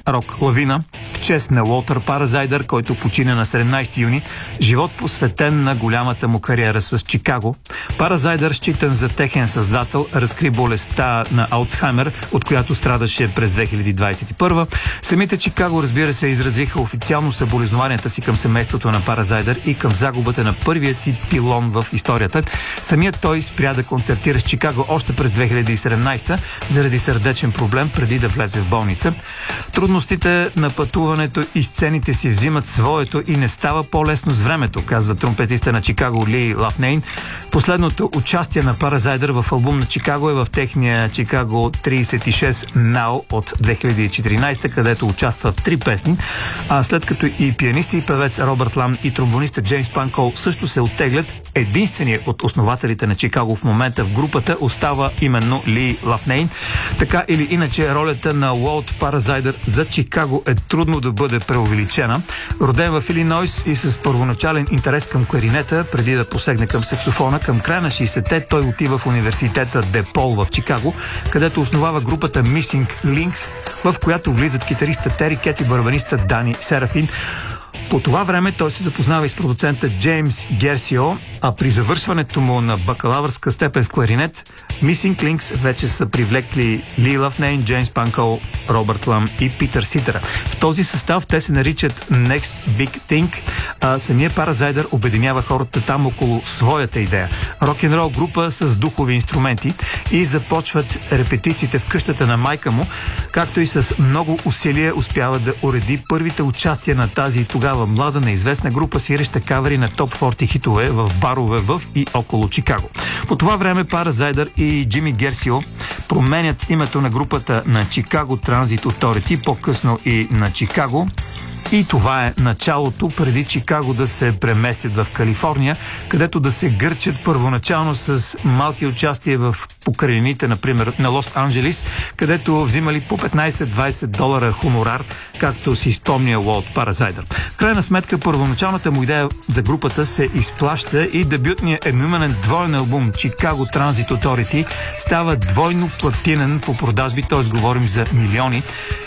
рок лавина в чест на Уолтер Паразайдър, който почина на 17 юни, живот посветен на голямата му кариера с Чикаго. Паразайдър, считан за техен създател, разкри болестта на Алцхаймер, от която страдаше през 2021. Самите Чикаго, разбира се, изразиха официално съболезнованията си към семейството на Паразайдър и към загубата на първия си пилон в историята. Самият той спря да концертира с Чикаго още през 2017 заради сърдечен проблем преди да влезе в болница. Трудностите на пътуването и сцените си взимат своето и не става по-лесно с времето, казва тромпетиста на Чикаго Ли Лафнейн. Последното участие на Паразайдър в албум на Чикаго е в техния Чикаго 36 Now от 2014, където участва в 3 песни, а след като и пианист и певец Робърт Лам и тромбониста Джеймс Панкол също се оттеглят, единственият от основателите на Чикаго в момента в групата остава именно Ли Лафнейн. Така или иначе, ролята на Уолт Паразайдър за Чикаго е трудно да бъде преувеличена. Роден в Илинойс и с първоначален интерес към кларинета, преди да посегне към саксофона, към края на 60-те той отива в университета Депол в Чикаго, където основава групата Missing Links, в която влизат китариста Тери Кет и барабаниста Дани Серафин. По това време той се запознава и с продуцента Джеймс Герсио, а при завършването му на бакалавърска степен с кларинет, Missing Links вече са привлекли Ли Лафнейн, Джеймс Панкол, Робърт Лам и Питър Ситъра. В този състав те се наричат Next Big Thing, а самия Паразайдър обединява хората там около своята идея. Рок-н-рол група с духови инструменти и започват репетициите в къщата на майка му, както и с много усилия успява да уреди първите участия на тази тогава млада неизвестна група, свиреща кавери на топ 40 хитове в барове в и около Чикаго. По това време Паразайдър и Джими Герсио променят името на групата на Чикаго Transit Authority, по-късно и на Чикаго. И това е началото, преди Чикаго да се преместят в Калифорния, където да се гърчат първоначално с малки участия в покрайнините, например, на Лос-Анджелис, където взимали по $15-20 хонорар, както си спомня Уолт Паразайдър. В крайна сметка, първоначалната му идея за групата се изплаща и дебютният едноименен двоен албум Чикаго Transit Authority става двойно платинен по продажби, т.е. говорим за милиони.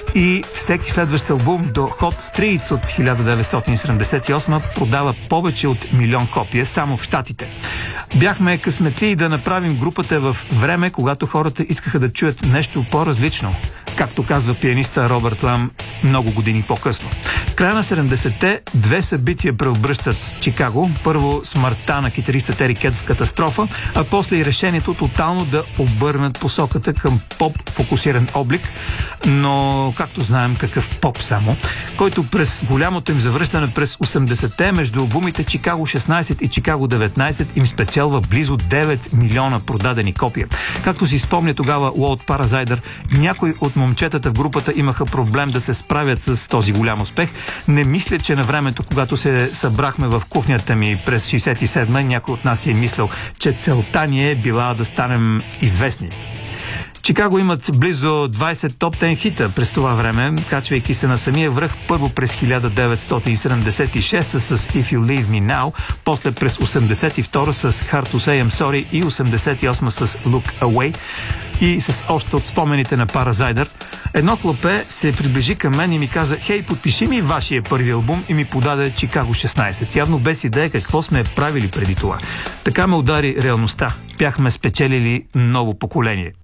И всеки следващ албум до Hot Streets от 1978 продава повече от 1 милион копия само в Щатите. Бяхме късметли да направим групата в време, когато хората искаха да чуят нещо по-различно, както казва пианиста Робърт Лам много години по-късно. В края на 70-те 2 събития преобръщат Чикаго. Първо смъртта на китариста Тери Кет в катастрофа, а после и решението тотално да обърнат посоката към поп-фокусиран облик, но както знаем какъв поп само, който през голямото им завръщане през 80-те между албумите Чикаго 16 и Чикаго 19 им спечелва близо 9 милиона продадени копия. Както си спомня тогава Уолт Паразайдър, някои от момчетата в групата имаха проблем да се справят с този голям успех. Не мисля, че на времето, когато се събрахме в кухнята ми през 67-та, някой от нас е мислял, че целта ни е била да станем известни. Чикаго имат близо 20 топ-10 хита през това време, качвайки се на самия връх първо през 1976 с If You Leave Me Now, после през 82 с Hard to Say I'm Sorry и 88 с Look Away. И с още от спомените на Паразайдър, едно хлопе се приближи към мен и ми каза: "Хей, подпиши ми вашия първи албум", и ми подаде Чикаго 16. Явно без идея какво сме правили преди това. Така ме удари реалността. Бяхме спечелили ново поколение.